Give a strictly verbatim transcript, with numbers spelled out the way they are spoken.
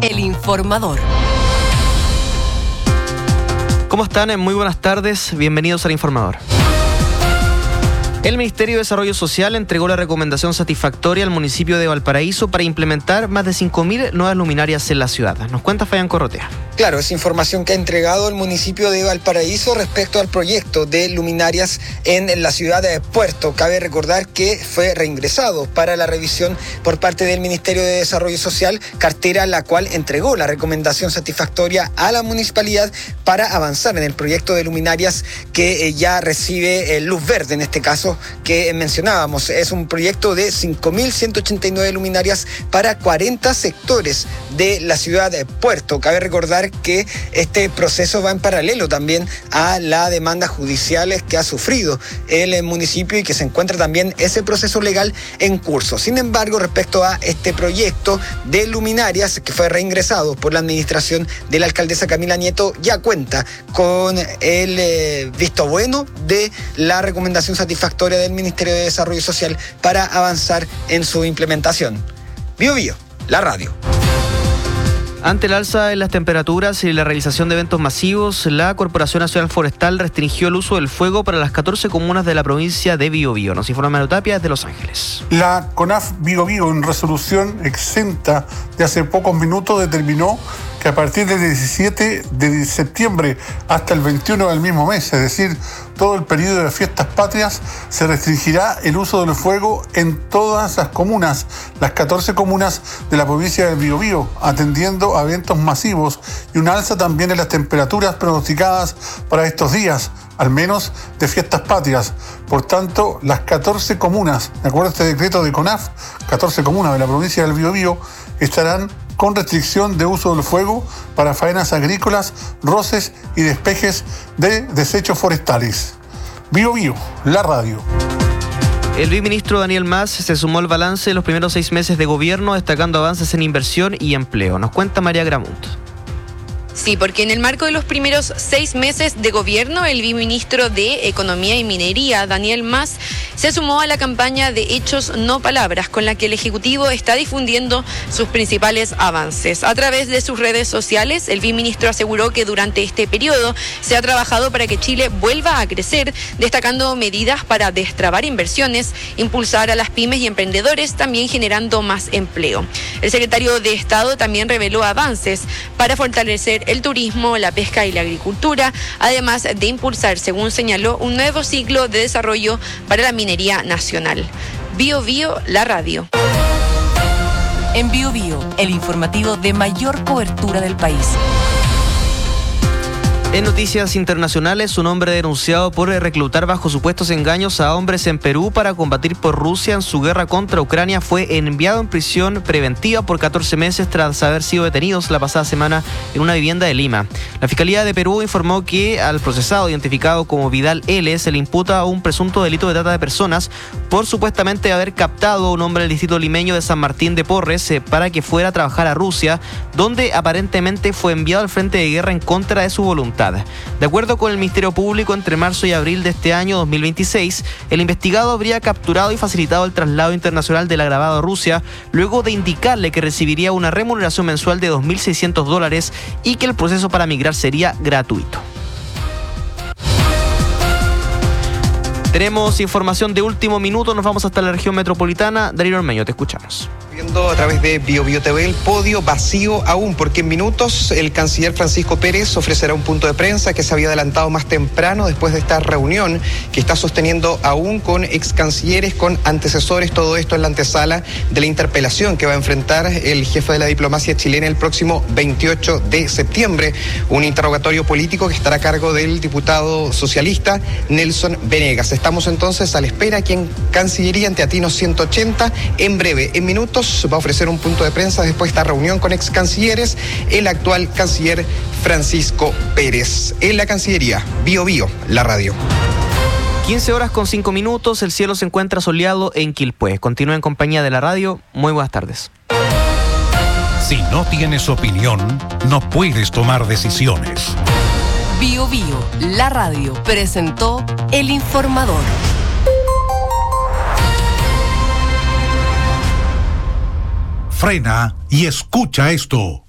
El Informador. ¿Cómo están? Muy buenas tardes. Bienvenidos al Informador. El Ministerio de Desarrollo Social entregó la recomendación satisfactoria al municipio de Valparaíso para implementar más de cinco mil nuevas luminarias en la ciudad. Nos cuenta Fabián Corrotea. Claro, es información que ha entregado el municipio de Valparaíso respecto al proyecto de luminarias en la ciudad de Puerto. Cabe recordar que fue reingresado para la revisión por parte del Ministerio de Desarrollo Social, cartera la cual entregó la recomendación satisfactoria a la municipalidad para avanzar en el proyecto de luminarias que ya recibe luz verde, en este caso que mencionábamos. Es un proyecto de cinco mil ciento ochenta y nueve luminarias para cuarenta sectores de la ciudad de Puerto. Cabe recordar que este proceso va en paralelo también a la demanda judicial que ha sufrido el municipio y que se encuentra también ese proceso legal en curso. Sin embargo, respecto a este proyecto de luminarias que fue reingresado por la administración de la alcaldesa Camila Nieto, ya cuenta con el eh, visto bueno de la recomendación satisfactoria del Ministerio de Desarrollo Social para avanzar en su implementación. Bio Bio, la radio. Ante el alza en las temperaturas y la realización de eventos masivos, la Corporación Nacional Forestal restringió el uso del fuego para las catorce comunas de la provincia de Biobío. Nos informa Manu Tapia desde Los Ángeles. La CONAF Biobío, en resolución exenta de hace pocos minutos, determinó que a partir del diecisiete de septiembre hasta el veintiuno del mismo mes, es decir, todo el periodo de fiestas patrias, se restringirá el uso del fuego en todas las comunas, las catorce comunas de la provincia del Biobío, atendiendo a eventos masivos y un alza también en las temperaturas pronosticadas para estos días, al menos de fiestas patrias. Por tanto, las catorce comunas, de acuerdo a este decreto de CONAF, catorce comunas de la provincia del Biobío estarán con restricción de uso del fuego para faenas agrícolas, roces y despejes de desechos forestales. Bio Bio, la radio. El viceministro Daniel Mas se sumó al balance de los primeros seis meses de gobierno, destacando avances en inversión y empleo. Nos cuenta María Gramunt. Sí, porque en el marco de los primeros seis meses de gobierno, el viceministro de Economía y Minería, Daniel Mas, se sumó a la campaña de Hechos No Palabras, con la que el Ejecutivo está difundiendo sus principales avances. A través de sus redes sociales, el viceministro aseguró que durante este periodo se ha trabajado para que Chile vuelva a crecer, destacando medidas para destrabar inversiones, impulsar a las pymes y emprendedores, también generando más empleo. El secretario de Estado también reveló avances para fortalecer el turismo, la pesca y la agricultura, además de impulsar, según señaló, un nuevo ciclo de desarrollo para la minería nacional. Bio Bio, la radio. En Bio Bio, el informativo de mayor cobertura del país. En noticias internacionales, un hombre denunciado por reclutar bajo supuestos engaños a hombres en Perú para combatir por Rusia en su guerra contra Ucrania fue enviado en prisión preventiva por catorce meses tras haber sido detenidos la pasada semana en una vivienda de Lima. La Fiscalía de Perú informó que al procesado, identificado como Vidal L., se le imputa un presunto delito de trata de personas por supuestamente haber captado a un hombre del distrito limeño de San Martín de Porres para que fuera a trabajar a Rusia, donde aparentemente fue enviado al frente de guerra en contra de su voluntad. De acuerdo con el Ministerio Público, entre marzo y abril de este año dos mil veintiséis, el investigado habría capturado y facilitado el traslado internacional del agravado a Rusia, luego de indicarle que recibiría una remuneración mensual de dos mil seiscientos dólares y que el proceso para migrar sería gratuito. Tenemos información de último minuto, nos vamos hasta la región metropolitana. Darío Ormeño, te escuchamos. Viendo a través de Bio Bio T V el podio vacío aún, porque en minutos el canciller Francisco Pérez ofrecerá un punto de prensa que se había adelantado más temprano después de esta reunión que está sosteniendo aún con ex cancilleres, con antecesores, todo esto en la antesala de la interpelación que va a enfrentar el jefe de la diplomacia chilena el próximo veintiocho de septiembre, un interrogatorio político que estará a cargo del diputado socialista Nelson Venegas. Estamos entonces a la espera que en Cancillería ante Atino ciento ochenta, en breve, en minutos, va a ofrecer un punto de prensa después de esta reunión con ex cancilleres, el actual canciller Francisco Pérez. En la Cancillería, Bio Bio, la radio. quince horas con cinco minutos, el cielo se encuentra soleado en Quilpué. Continúa en compañía de la radio. Muy buenas tardes. Si no tienes opinión, no puedes tomar decisiones. Bio Bio, la radio, presentó El Informador. Frena y escucha esto.